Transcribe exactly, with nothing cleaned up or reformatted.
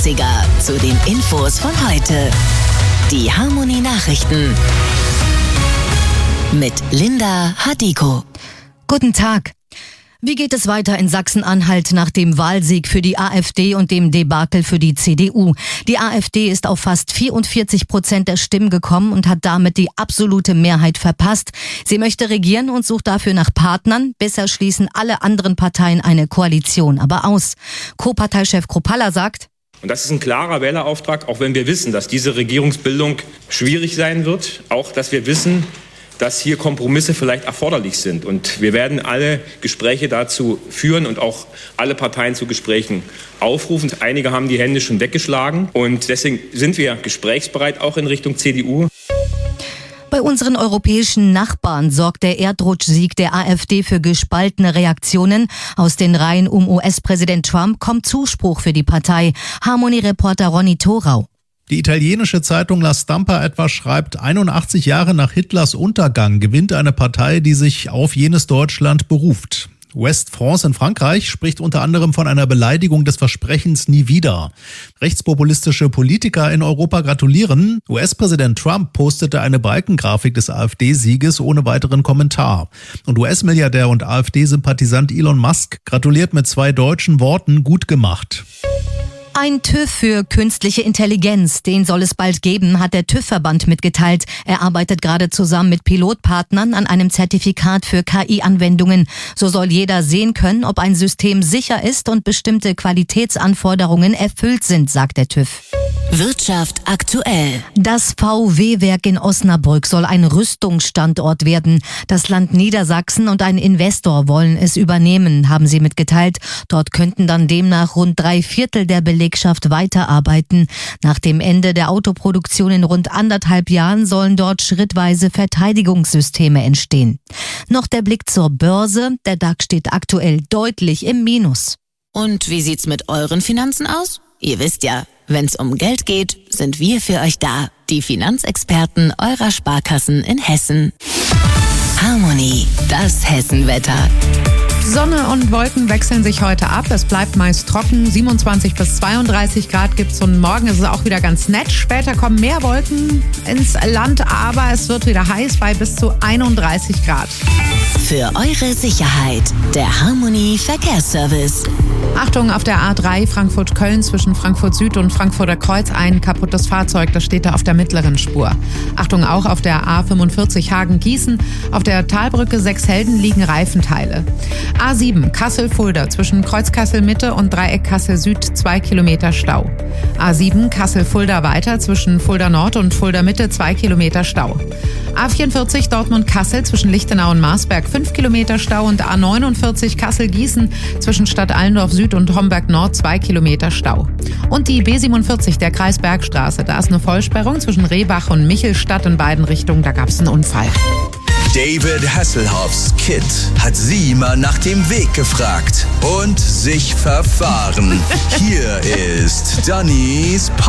dreißiger zu den Infos von heute. Die Harmony Nachrichten mit Linda Hadiko. Guten Tag. Wie geht es weiter in Sachsen-Anhalt nach dem Wahlsieg für die AfD und dem Debakel für die C D U? Die AfD ist auf fast vierundvierzig Prozent der Stimmen gekommen und hat damit die absolute Mehrheit verpasst. Sie möchte regieren und sucht dafür nach Partnern. Bisher schließen alle anderen Parteien eine Koalition aber aus. Co-Parteichef Kropalla sagt: Und das ist ein klarer Wählerauftrag, auch wenn wir wissen, dass diese Regierungsbildung schwierig sein wird. Auch, dass wir wissen, dass hier Kompromisse vielleicht erforderlich sind. Und wir werden alle Gespräche dazu führen und auch alle Parteien zu Gesprächen aufrufen. Einige haben die Hände schon weggeschlagen. Und deswegen sind wir gesprächsbereit, auch in Richtung C D U. Bei unseren europäischen Nachbarn sorgt der Erdrutschsieg der AfD für gespaltene Reaktionen. Aus den Reihen um U S-Präsident Trump kommt Zuspruch für die Partei. Harmony-Reporter Ronny Thorau. Die italienische Zeitung La Stampa etwa schreibt, einundachtzig Jahre nach Hitlers Untergang gewinnt eine Partei, die sich auf jenes Deutschland beruft. West France in Frankreich spricht unter anderem von einer Beleidigung des Versprechens nie wieder. Rechtspopulistische Politiker in Europa gratulieren. U S-Präsident Trump postete eine Balkengrafik des AfD-Sieges ohne weiteren Kommentar. Und U S-Milliardär und AfD-Sympathisant Elon Musk gratuliert mit zwei deutschen Worten: gut gemacht. Ein TÜV für künstliche Intelligenz, den soll es bald geben, hat der TÜV-Verband mitgeteilt. Er arbeitet gerade zusammen mit Pilotpartnern an einem Zertifikat für K I-Anwendungen. So soll jeder sehen können, ob ein System sicher ist und bestimmte Qualitätsanforderungen erfüllt sind, sagt der TÜV. Wirtschaft aktuell. Das V W-Werk in Osnabrück soll ein Rüstungsstandort werden. Das Land Niedersachsen und ein Investor wollen es übernehmen, haben sie mitgeteilt. Dort könnten dann demnach rund drei Viertel der Belegschaft weiterarbeiten. Nach dem Ende der Autoproduktion in rund anderthalb Jahren sollen dort schrittweise Verteidigungssysteme entstehen. Noch der Blick zur Börse. Der DAX steht aktuell deutlich im Minus. Und wie sieht's mit euren Finanzen aus? Ihr wisst ja, wenn's um Geld geht, sind wir für euch da. Die Finanzexperten eurer Sparkassen in Hessen. Harmony, das Hessenwetter. Sonne und Wolken wechseln sich heute ab. Es bleibt meist trocken. siebenundzwanzig bis zweiunddreißig Grad gibt's und morgen ist es auch wieder ganz nett. Später kommen mehr Wolken ins Land, aber es wird wieder heiß bei bis zu einunddreißig Grad. Für eure Sicherheit, der Harmony Verkehrsservice. Achtung, auf der A drei Frankfurt-Köln zwischen Frankfurt Süd und Frankfurter Kreuz ein kaputtes Fahrzeug, das steht da auf der mittleren Spur. Achtung auch auf der A fünfundvierzig Hagen-Gießen. Auf der Talbrücke Sechshelden liegen Reifenteile. A sieben Kassel-Fulda zwischen Kreuz Kassel-Mitte und Dreieck Kassel-Süd zwei Kilometer Stau. A sieben Kassel-Fulda weiter zwischen Fulda Nord und Fulda Mitte zwei Kilometer Stau. A vierundvierzig Dortmund-Kassel zwischen Lichtenau und Marsberg fünf Kilometer Stau und A neunundvierzig Kassel-Gießen zwischen Stadt Allendorf Süd und Homberg Nord zwei Kilometer Stau. Und die B siebenundvierzig der Kreis Bergstraße, da ist eine Vollsperrung zwischen Rehbach und Michelstadt in beiden Richtungen, da gab es einen Unfall. David Hasselhoffs Kid hat sie mal nach dem Weg gefragt und sich verfahren. Hier ist Dannys